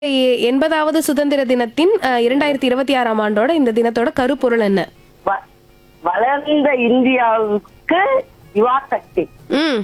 80வது சுதந்திர தினத்தின் 2026ஆம் ஆண்டோட இந்த தினத்தோட கருப்பொருள் என்ன? வ- வளர்ந்த இந்தியாவுக்கு யுவா சக்தி ம்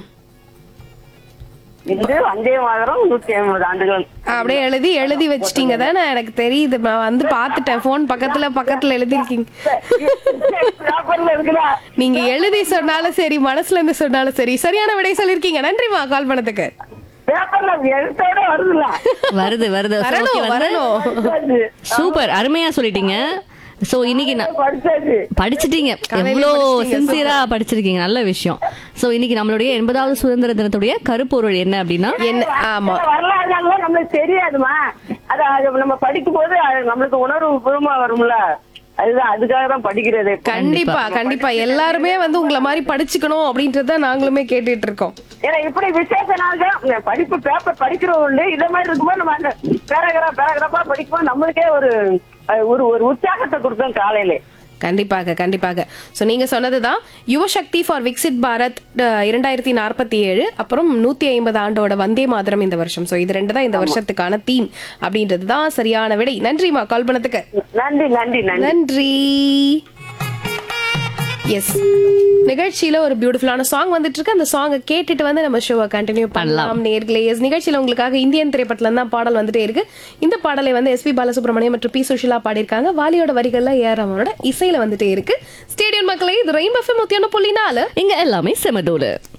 இது வந்தே மாதரம் 150 ஆண்டுகள். அப்படியே எழுதி வச்சிட்டீங்க தானே? எனக்கு தெரியுது, நான் வந்து பாத்துட்டேன். போன் பக்கத்துல எழுதிருக்கீங்க. பேப்பர்ல இருக்குதா? நீங்க எழுதி சொன்னாலும் சரி, மனசுல இருந்து சொன்னாலும் சரி, சரியான விடை சொல்லிருக்கீங்க. நன்றிமா கால் பண்ணதுக்கு. பேப்பர்ல எழுத்தோட வருதுல. வருது வருது So, வரணும் okay, வந்து வரணும். சூப்பர் அருமையா சொல்லிட்டீங்க. சோ இன்னைக்கு படிச்சாச்சு. படிச்சிட்டீங்க, காலையிலே எவ்வளோ படிச்சிட்டீங்க, சின்சியரா படிச்சிருக்கீங்க, நல்ல விஷயம். சோ இன்னைக்கு நம்மளுடைய 80வது சுதந்திர தினத்துடைய கருப்பொருள் என்ன அப்படின்னா, என்ன? ஆமா, வரலாறுலாம் நம்மளுக்கு தெரியாதுமா. அது நம்ம படிக்கும் போது நம்மளுக்கு உணர்வு பூர்வமா வரும்ல. அதுதான், அதுக்காக தான் படிக்கிறதே. கண்டிப்பா கண்டிப்பா எல்லாருமே வந்து உங்களை மாதிரி படிச்சுக்கணும் அப்படின்றத நாங்களுமே கேட்டுட்டு இருக்கோம். ஏன்னா இப்படி விசேஷ நாள்கள் படிப்பு பேப்பர் படிக்கிறோம் உண்டு. இதே மாதிரி இருக்கும்போது நம்ம அந்த பேராகிராஃபா படிக்கும்போது நம்மளுக்கே ஒரு ஒரு ஒரு உற்சாகத்தை கொடுத்தோம் காலையில. கண்டிப்பாக. சோ நீங்க சொன்னதுதான் யுவசக்தி ஃபார் விக்சிட் பாரத் 2047, அப்புறம் 150 ஆண்டோட வந்தே மாதரம் இந்த வருஷம். சோ இது ரெண்டு தான் இந்த வருஷத்துக்கான தீம் அப்படின்றதுதான் சரியான விடை. நன்றிமா கால் பண்ணதுக்கு. நன்றி நன்றி நன்றி. நன்றி. எஸ், நிகழ்ச்சியில ஒரு பியூட்டிஃபுல்லான சாங் வந்துட்டு இருக்கு. அந்த சாங்கை கேட்டுட்டு வந்து நம்ம ஷோவை கண்டினியூ பண்ணலாம் நேர்களே. எஸ், நிகழ்ச்சியில உங்களுக்காக இந்தியன் திரைப்படத்துல தான் பாடல் வந்துட்டே இருக்கு. இந்த பாடலை வந்து எஸ்பி பாலசுப்ரமணியம் மற்றும் பி சுஷிலா பாடியிருக்காங்க. வாலியோட வரிகள்ல ஏஆர் ரஹ்மானோட இசையில வந்துட்டே இருக்கு. ஸ்டேடியம் மக்களே, இது ரெயின்போ எஃப்எம் 101.4. இங்க எல்லாமே செமடோடு.